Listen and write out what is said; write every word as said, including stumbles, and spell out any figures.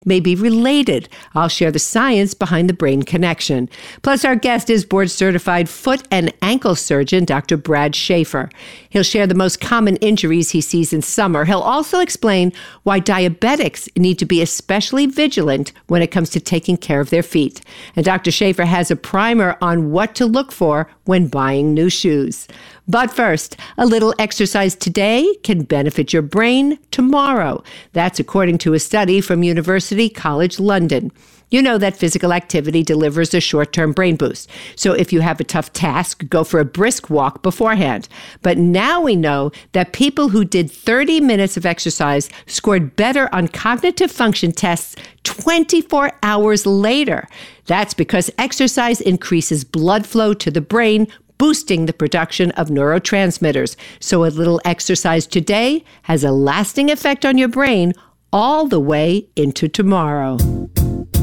may be related. I'll share the science behind the brain connection. Plus, our guest is board-certified foot and ankle surgeon, Doctor Brad Schaefer. He'll share the most common injuries he sees in summer. He'll also explain why diabetics need to be especially vigilant when it comes to taking care of their feet. And Doctor Schaefer has a primer on what to look for when buying new shoes. But first, a little exercise today can benefit your brain tomorrow. That's according to a study from University College London. You know that physical activity delivers a short-term brain boost. So if you have a tough task, go for a brisk walk beforehand. But now we know that people who did thirty minutes of exercise scored better on cognitive function tests twenty-four hours later. That's because exercise increases blood flow to the brain, boosting the production of neurotransmitters. So a little exercise today has a lasting effect on your brain all the way into tomorrow.